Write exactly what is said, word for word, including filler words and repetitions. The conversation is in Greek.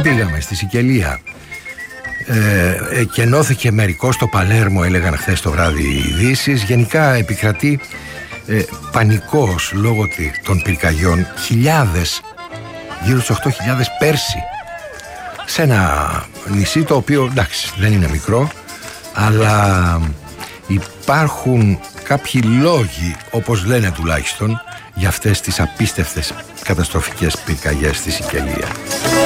πήγαμε στη Σικελία. Ε, εκενώθηκε μερικό στο Παλέρμο, έλεγαν χθες το βράδυ οι ειδήσεις. Γενικά επικρατεί ε, πανικός λόγω των πυρκαγιών. Χιλιάδες, γύρω στους οκτώ χιλιάδες πέρσι, σε ένα νησί το οποίο εντάξει δεν είναι μικρό, αλλά υπάρχουν κάποιοι λόγοι, όπως λένε τουλάχιστον, για αυτές τις απίστευτες καταστροφικές πυρκαγιές στη Σικελία.